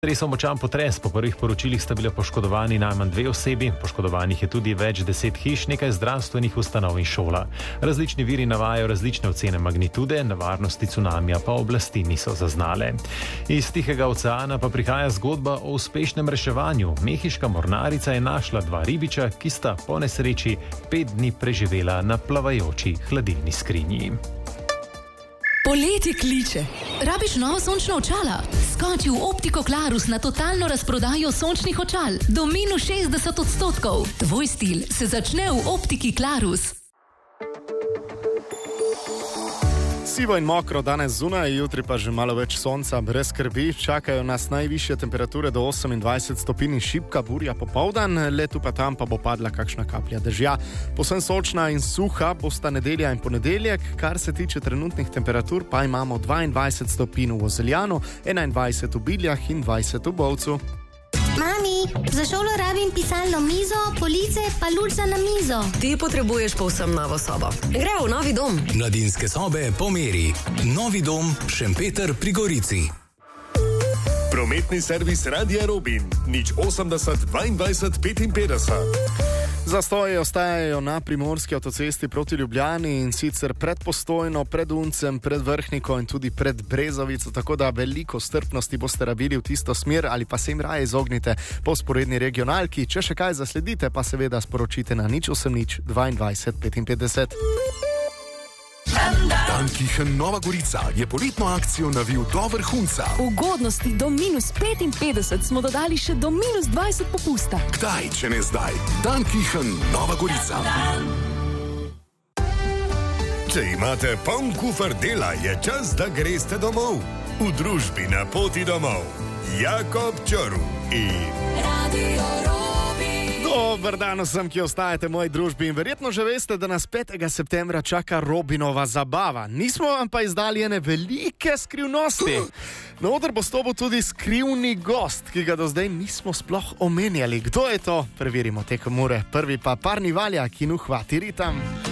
Res močan potres, po prvih poročilih sta bile poškodovani najmanj 2 osebi, poškodovanih je tudi več 10 hiš, nekaj zdravstvenih ustanov in šola. Različni viri navajajo različne ocene magnitude, nevarnosti cunamija pa oblasti niso zaznale. Iz Tihega oceana pa prihaja zgodba o uspešnem reševanju. Mehiška mornarica je našla 2 ribiča, ki sta po nesreči 5 dni preživela na plavajoči hladilni skrinji. Poletje kliče. Rabiš novo sončno očala? Skoči v Optiko Klarus na totalno razprodajo sončnih očal. Do minus 60%. Tvoj stil se začne v Optiki Klarus. Sivo in mokro danes zunaj, jutri pa že malo več sonca, brez skrbi. Čakajo nas najvišje temperature do 28 stopinj in šibka burja popoldan, letu pa tam pa bo padla kakšna kaplja dežja. Povsem sočna in suha bosta nedelja in ponedeljek, kar se tiče trenutnih temperatur pa imamo 22 stopinj v Ozeljanu, 21 v Biljah in 20 v Bovcu. Mami, za šolo rabim pisalno mizo, police pa luč za na mizo. Ti potrebuješ povsem novo sobo. Gre v novi dom. Mladinske sobe po meri. Novi dom Šempeter pri Gorici. Prometni servis Radia Robin. 080 22 55. Zastoji ostajajo na primorski avtocesti proti Ljubljani in sicer pred Postojno, pred Uncem, pred Vrhniko in tudi pred Brezovico, tako da veliko strpnosti boste rabili v tisto smer ali pa se jim raje izognite po sporedni regionalki. Če še kaj zasledite, pa seveda sporočite na 080 22 55. Dankichen Nova Gorica je poletno akcijo navil do vrhunca. Ugodnosti do minus 55 smo dodali še do minus 20 popusta. Kdaj, če ne zdaj? Dankichen Nova Gorica. Če imate poln kufer dela, je čas, da greste domov. V družbi Na poti domov. Jakob Čorv in Radio Robin. Dober dan vsem, ki ostajate v moji družbi in verjetno že veste, da nas 5. septembra čaka Robinova zabava. Nismo vam pa izdali ene velike skrivnosti. Na oder bo stopil tudi skrivni gost, ki ga do zdaj nismo sploh omenjali. Kdo je to? Preverimo tekom ure. Prvi pa Parni Valjak in Uhvati ritam.